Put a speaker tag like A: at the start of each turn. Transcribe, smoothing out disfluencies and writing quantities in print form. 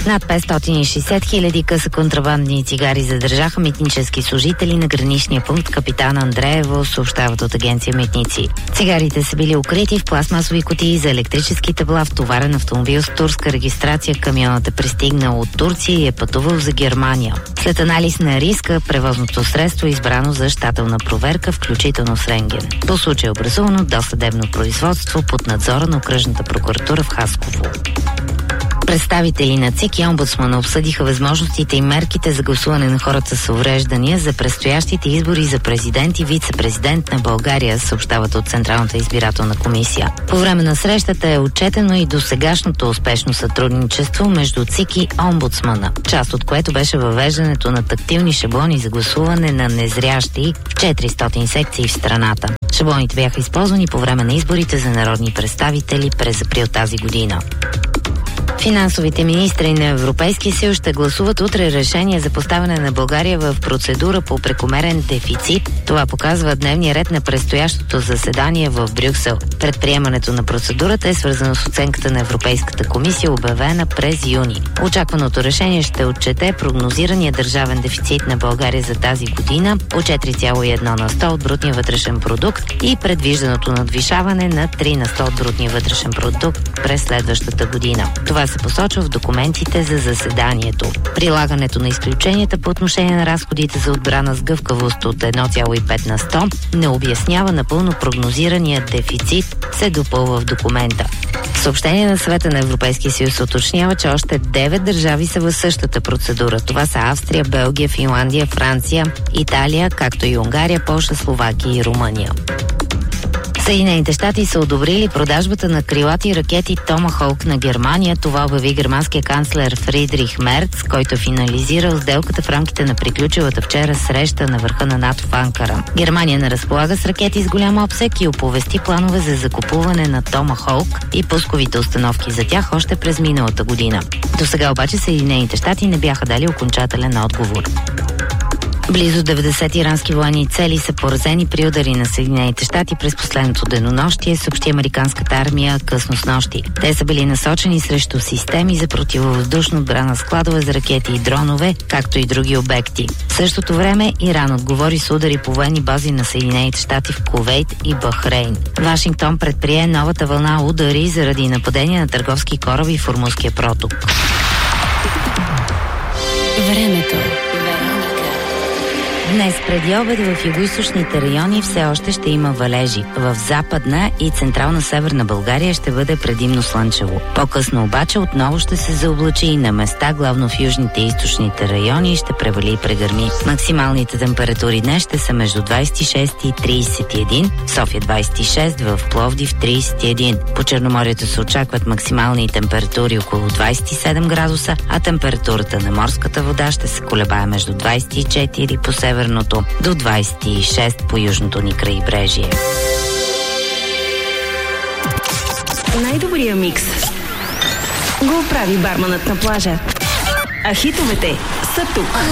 A: Над 560 000 къса контрабандни цигари задържаха митнически служители на граничния пункт Капитан Андреево, съобщават от агенция Митници. Цигарите са били укрити в пластмасови кутии за електрически табла в товарен автомобил с турска регистрация. Камионът е пристигнал от Турция и е пътувал за Германия. След анализ на риска, превозното средство е избрано за щателна проверка, включително с рентген. По случай е образувано досъдебно производство под надзора на окръжната прокуратура в Хасково. Представители на ЦИК и омбудсмана обсъдиха възможностите и мерките за гласуване на хората с увреждания за предстоящите избори за президент и вице-президент на България, съобщават от Централната избирателна комисия. По време на срещата е отчетено и досегашното успешно сътрудничество между ЦИК и омбудсмана, част от което беше въвеждането на тактилни шаблони за гласуване на незрящи в 400 секции в страната. Шаблоните бяха използвани по време на изборите за народни представители през април тази година. Финансовите министри на Европейския съюз ще гласуват утре решение за поставяне на България в процедура по прекомерен дефицит. Това показва дневния ред на предстоящото заседание в Брюксел. Предприемането на процедурата е свързано с оценката на Европейската комисия, обявена през юни. Очакваното решение ще отчете прогнозирания държавен дефицит на България за тази година по 4,1 на 100 от брутния вътрешен продукт и предвижданото надвишаване на 3 на 100 от брутния вътрешен продукт през следващата година. Това се посочва в документите за заседанието. Прилагането на изключенията по отношение на разходите за отбрана с гъвкавост от 1,5 на 100 не обяснява напълно прогнозирания дефицит, се допълва в документа. В съобщение на Съвета на Европейския съюз уточнява, че още 9 държави са в същата процедура. Това са Австрия, Белгия, Финландия, Франция, Италия, както и Унгария, Полша, Словакия и Румъния. Съединените щати са одобрили продажбата на крилати ракети Томахолк на Германия. Това обяви германския канцлер Фридрих Мерц, който финализирал сделката в рамките на приключилата вчера среща на върха на НАТО в Анкара. Германия не разполага с ракети с голям обсек и оповести планове за закупуване на Томахолк и пусковите установки за тях още през миналата година. До сега обаче Съединените щати не бяха дали окончателен отговор. Близо 90 ирански военни цели са поразени при удари на Съединените щати през последното денонощие, съобщи американската армия късно снощи. Те са били насочени срещу системи за противовъздушна отбрана, складове за ракети и дронове, както и други обекти. В същото време Иран отговори с удари по военни бази на Съединените щати в Кувейт и Бахрейн. Вашингтон предприе новата вълна удари заради нападения на търговски кораби в Ормузския проток.
B: Времето.
A: Днес преди обед в югоизточните райони все още ще има валежи. В западна и централна северна България ще бъде предимно слънчево. По-късно обаче отново ще се заоблачи и на места, главно в южните и източните райони, ще превали и прегърми. Максималните температури днес ще са между 26 и 31, в София 26, в Пловдив 31. По Черноморието се очакват максимални температури около 27 градуса, а температурата на морската вода ще се колебае между 24 по северното до 26 по южното ни крайбрежие.
B: Най-добрия микс го прави барманът на плажа. А хитовете са тук.